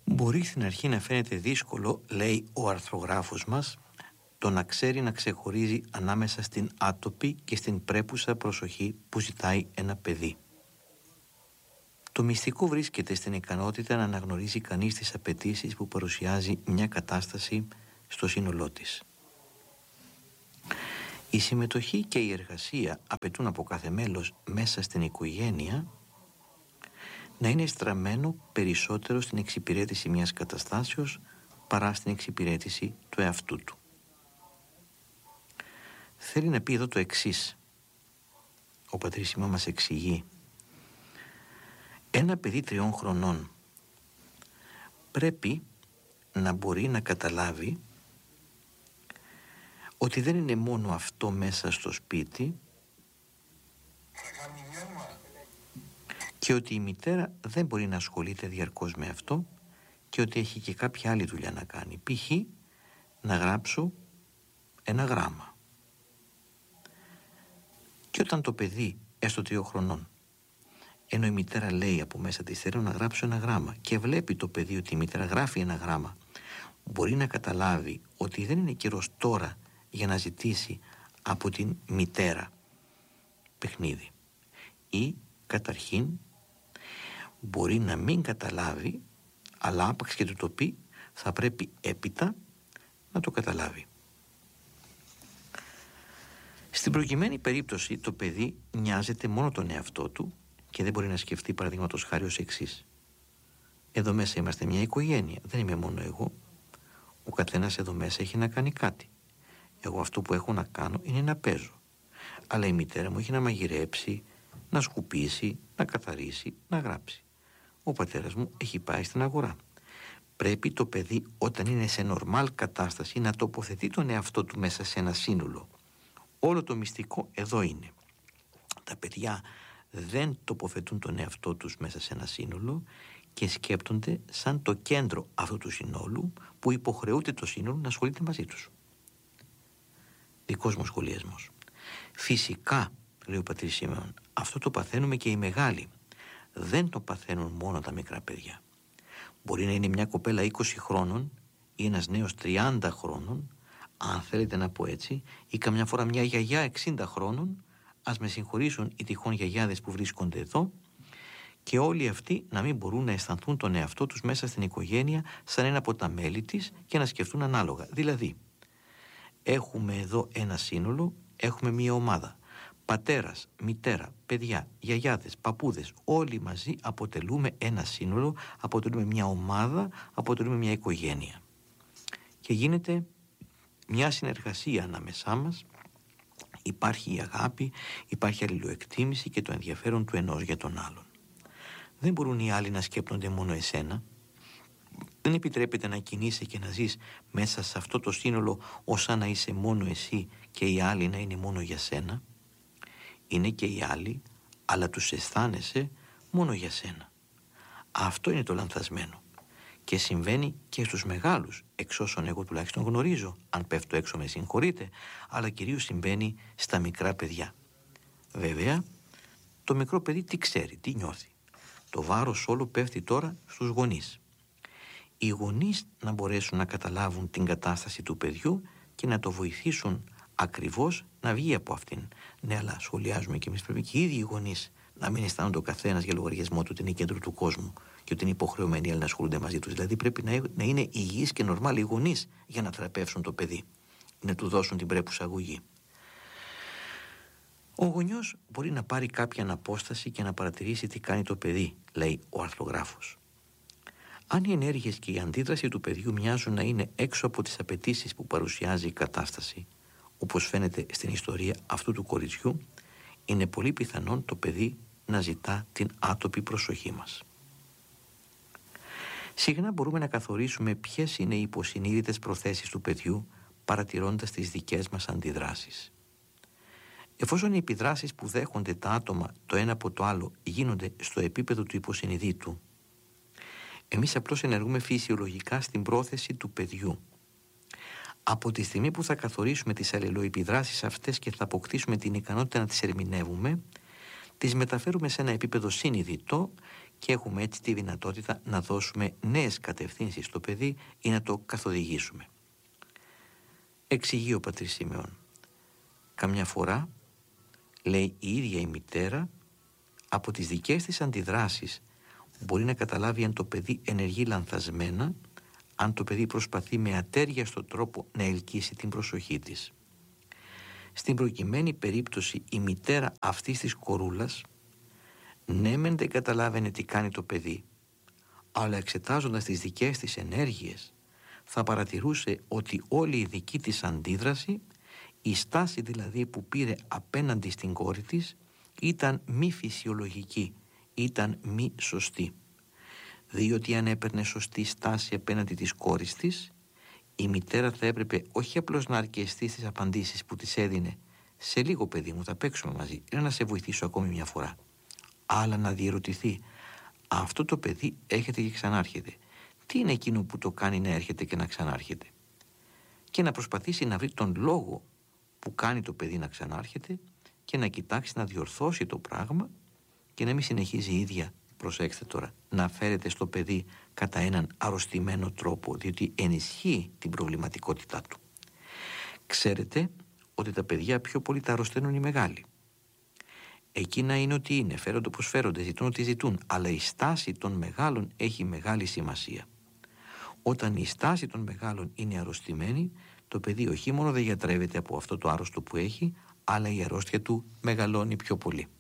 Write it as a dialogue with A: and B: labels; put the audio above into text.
A: Μπορεί στην αρχή να φαίνεται δύσκολο, λέει ο αρθρογράφος μας, το να ξέρει να ξεχωρίζει ανάμεσα στην άτοπη και στην πρέπουσα προσοχή που ζητάει ένα παιδί. Το μυστικό βρίσκεται στην ικανότητα να αναγνωρίζει κανείς τις απαιτήσεις που παρουσιάζει μια κατάσταση στο σύνολό της. Η συμμετοχή και η εργασία απαιτούν από κάθε μέλος μέσα στην οικογένεια να είναι στραμμένο περισσότερο στην εξυπηρέτηση μιας καταστάσεως παρά στην εξυπηρέτηση του εαυτού του. Θέλει να πει εδώ το εξής. Ο πατήρ Σιμών μας εξηγεί: ένα παιδί 3 χρονών πρέπει να μπορεί να καταλάβει ότι δεν είναι μόνο αυτό μέσα στο σπίτι και ότι η μητέρα δεν μπορεί να ασχολείται διαρκώς με αυτό και ότι έχει και κάποια άλλη δουλειά να κάνει. Π.χ. να γράψω ένα γράμμα. Και όταν το παιδί, έστω 3 χρονών, ενώ η μητέρα λέει από μέσα της θέλω να γράψω ένα γράμμα και βλέπει το παιδί ότι η μητέρα γράφει ένα γράμμα, μπορεί να καταλάβει ότι δεν είναι καιρός τώρα για να ζητήσει από την μητέρα παιχνίδι. Ή καταρχήν μπορεί να μην καταλάβει, αλλά άπαξ και του το πει, θα πρέπει έπειτα να το καταλάβει. Στην προκειμένη περίπτωση το παιδί νοιάζεται μόνο τον εαυτό του και δεν μπορεί να σκεφτεί παραδείγματος χάρη ως εξής. Εδώ μέσα είμαστε μια οικογένεια, δεν είμαι μόνο εγώ. Ο καθένας εδώ μέσα έχει να κάνει κάτι. Εγώ αυτό που έχω να κάνω είναι να παίζω. Αλλά η μητέρα μου έχει να μαγειρέψει, να σκουπίσει, να καθαρίσει, να γράψει. Ο πατέρας μου έχει πάει στην αγορά. Πρέπει το παιδί όταν είναι σε νορμάλ κατάσταση να τοποθετεί τον εαυτό του μέσα σε ένα σύνολο. Όλο το μυστικό εδώ είναι. Τα παιδιά δεν τοποθετούν τον εαυτό τους μέσα σε ένα σύνολο και σκέπτονται σαν το κέντρο αυτού του συνόλου που υποχρεούται το σύνολο να ασχολείται μαζί τους. Δικός μου σχολιασμός. Φυσικά, λέει ο πατήρ Σιμών, αυτό το παθαίνουμε και οι μεγάλοι. Δεν το παθαίνουν μόνο τα μικρά παιδιά. Μπορεί να είναι μια κοπέλα 20 χρόνων ή ένας νέος 30 χρόνων, αν θέλετε να πω έτσι, ή καμιά φορά μια γιαγιά 60 χρόνων, ας με συγχωρήσουν οι τυχόν γιαγιάδες που βρίσκονται εδώ, και όλοι αυτοί να μην μπορούν να αισθανθούν τον εαυτό τους μέσα στην οικογένεια σαν ένα από τα μέλη της και να σκεφτούν ανάλογα. Δηλαδή, έχουμε εδώ ένα σύνολο, έχουμε μια ομάδα. Πατέρας, μητέρα, παιδιά, γιαγιάδες, παππούδες, όλοι μαζί αποτελούμε ένα σύνολο, αποτελούμε μια ομάδα, αποτελούμε μια οικογένεια. Και γίνεται μια συνεργασία ανάμεσά μας, υπάρχει η αγάπη, υπάρχει αλληλοεκτίμηση και το ενδιαφέρον του ενός για τον άλλον. Δεν μπορούν οι άλλοι να σκέπτονται μόνο εσένα. Δεν επιτρέπεται να κινείσαι και να ζεις μέσα σε αυτό το σύνολο ως να είσαι μόνο εσύ και οι άλλοι να είναι μόνο για σένα. Είναι και οι άλλοι, αλλά τους αισθάνεσαι μόνο για σένα. Αυτό είναι το λανθασμένο. Και συμβαίνει και στους μεγάλους, εξ όσων εγώ τουλάχιστον γνωρίζω. Αν πέφτω έξω με συγχωρείτε, αλλά κυρίως συμβαίνει στα μικρά παιδιά. Βέβαια, το μικρό παιδί τι ξέρει, τι νιώθει. Το βάρος όλο πέφτει τώρα στους γονείς. Οι γονείς να μπορέσουν να καταλάβουν την κατάσταση του παιδιού και να το βοηθήσουν ακριβώς να βγει από αυτήν. Ναι, αλλά σχολιάζουμε και εμείς, πρέπει και οι ίδιοι οι γονείς να μην αισθάνονται ο καθένας για λογαριασμό του ότι είναι κέντρο του κόσμου και ότι είναι υποχρεωμένοι οι άλλοι να ασχολούνται μαζί τους. Δηλαδή πρέπει να είναι υγιείς και νορμάλ οι γονείς για να θεραπεύσουν το παιδί, να του δώσουν την πρέπουσα αγωγή. Ο γονιός μπορεί να πάρει κάποια αναπόσταση και να παρατηρήσει τι κάνει το παιδί, λέει ο αρθρογράφος. Αν οι ενέργειες και η αντίδραση του παιδιού μοιάζουν να είναι έξω από τις απαιτήσεις που παρουσιάζει η κατάσταση, όπως φαίνεται στην ιστορία αυτού του κοριτσιού, είναι πολύ πιθανόν το παιδί να ζητά την άτοπη προσοχή μας. Συχνά μπορούμε να καθορίσουμε ποιες είναι οι υποσυνείδητες προθέσεις του παιδιού παρατηρώντας τις δικές μας αντιδράσεις. Εφόσον οι επιδράσεις που δέχονται τα άτομα το ένα από το άλλο γίνονται στο επίπεδο του υποσυνειδήτου, εμείς απλώς ενεργούμε φυσιολογικά στην πρόθεση του παιδιού. Από τη στιγμή που θα καθορίσουμε τις αλληλοεπιδράσεις αυτές και θα αποκτήσουμε την ικανότητα να τις ερμηνεύουμε, τις μεταφέρουμε σε ένα επίπεδο συνειδητό και έχουμε έτσι τη δυνατότητα να δώσουμε νέες κατευθύνσεις στο παιδί ή να το καθοδηγήσουμε. Εξηγεί ο πατήρ Σιμεών. Καμιά φορά, λέει, η ίδια η μητέρα από τις δικές της αντιδράσεις μπορεί να καταλάβει αν το παιδί ενεργεί λανθασμένα, αν το παιδί προσπαθεί με ατέριαστο τρόπο να ελκύσει την προσοχή της. Στην προκειμένη περίπτωση η μητέρα αυτής της κορούλας ναι μεν δεν καταλάβαινε τι κάνει το παιδί, αλλά εξετάζοντας τις δικές της ενέργειες θα παρατηρούσε ότι όλη η δική της αντίδραση, η στάση δηλαδή που πήρε απέναντι στην κόρη της, ήταν μη φυσιολογική, ήταν μη σωστή. Διότι αν έπαιρνε σωστή στάση απέναντι της κόρης της, η μητέρα θα έπρεπε όχι απλώς να αρκεστεί στις απαντήσεις που της έδινε «Σε λίγο παιδί μου θα παίξουμε μαζί, είναι να σε βοηθήσω ακόμη μια φορά», αλλά να διερωτηθεί «Αυτό το παιδί έρχεται και ξανάρχεται. Τι είναι εκείνο που το κάνει να έρχεται και να ξανάρχεται?» Και να προσπαθήσει να βρει τον λόγο που κάνει το παιδί να ξανάρχεται και να κοιτάξει να διορθώσει το πράγμα και να μην συνεχίζει η ίδια, προσέξτε τώρα, να φέρεται στο παιδί κατά έναν αρρωστημένο τρόπο, διότι ενισχύει την προβληματικότητά του. Ξέρετε ότι τα παιδιά πιο πολύ τα αρρωσταίνουν οι μεγάλοι. Εκείνα είναι ό,τι είναι, φέρονται όπως φέρονται, ζητούν ό,τι ζητούν, αλλά η στάση των μεγάλων έχει μεγάλη σημασία. Όταν η στάση των μεγάλων είναι αρρωστημένη, το παιδί όχι μόνο δεν γιατρεύεται από αυτό το άρρωστο που έχει, αλλά η αρρώστια του μεγαλώνει πιο πολύ.